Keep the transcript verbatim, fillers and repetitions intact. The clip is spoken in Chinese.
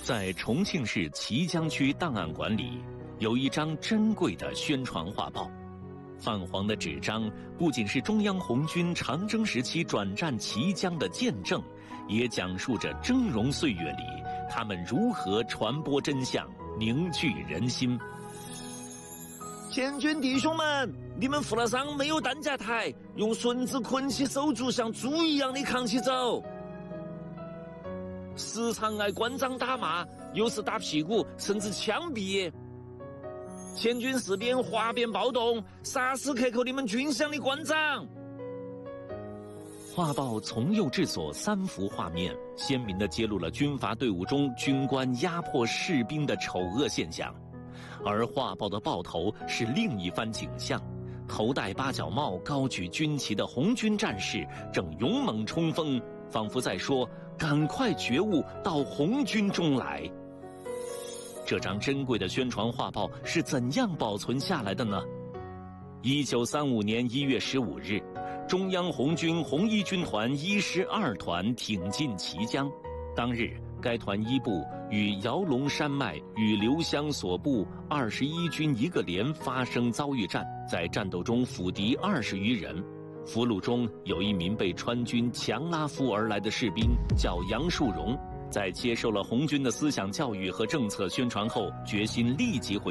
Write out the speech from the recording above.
在重庆市綦江区档案馆里，有一张珍贵的宣传画报。泛黄的纸张不仅是中央红军长征时期转战綦江的见证，也讲述着峥嵘岁月里他们如何传播真相、凝聚人心。 前军弟兄们，你们负了伤没有担架抬，用绳子捆起手足，像猪一样的扛起走。时常挨官长打骂，有时打屁股，甚至枪毙。前军士兵哗变暴动，杀死克扣你们军饷的官长。 画报从右至左三幅画面，鲜明地揭露了军阀队伍中军官压迫士兵的丑恶现象。而画报的报头是另一番景象，头戴八角帽、高举军旗的红军战士正勇猛冲锋，仿佛在说：“赶快觉悟，到红军中来。”这张珍贵的宣传画报是怎样保存下来的呢？一九三五年一月十五日，中央红军红一军团一师二团挺进綦江。当日，该团一部与姚龙山脉与刘湘所部二十一军一个连发生遭遇战，在战斗中俘敌二十余人。俘虏中有一名被川军强拉夫而来的士兵，叫杨树荣。在接受了红军的思想教育和政策宣传后，决心立即回